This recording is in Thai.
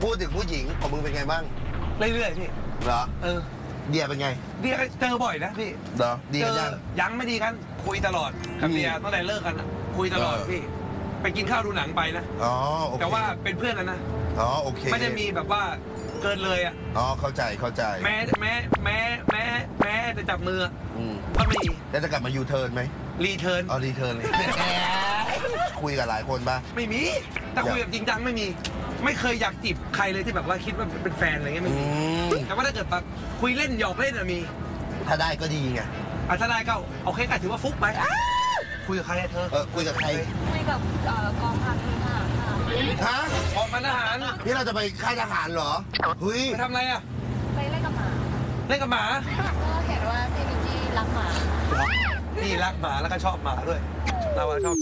พูดถึงผู้หญิงของมึงเป็นไงบ้างเรื่อยๆพี่เหรอเดียเป็นไงเดียเจอบ่อยนะพี่เหรอดีกันยังไม่ดีกันคุยตลอดกับเดียตั้งแต่เลิกกันคุยตลอดพี่ไปกินข้าวดูหนังไปนะอ๋อโอเคแต่ว่าเป็นเพื่อนกันนะอ๋อโอเคไม่ได้มีแบบว่าเกินเลยอ่ะอ๋อเข้าใจแม้จะจับมือก็ไม่แล้วจะกลับมายูเทิร์นไหมรีเทิร์นอ๋อรีเทิร์นเลยคุยกับหลายคนป่ะไม่มีแต่คุยแบบจริงจังไม่เคยอยากจีบใครเลยที่แบบว่าคิดว่าเป็นแฟนอะไรเงี้ยไม่มีแต่ว่าถ้าเกิดแบบคุยเล่นหยอกเล่นอะมีถ้าได้ก็ดีไงถ้าได้ก็โอเคก็ถือว่าฟุกไปคุยกับใครเธอคุยกับใครคุยกับกองพันทหารค่ะกองพันทหารนี่เราจะไปค่ายทหารเหรอเฮ้ยไปทำอะไรอะไปเล่นกับหมาเล่นกับหมาก็เห็นว่าพี่นิกกี้รักหมานี่รักหมาแล้วก็ชอบหมาด้วยเราชอบ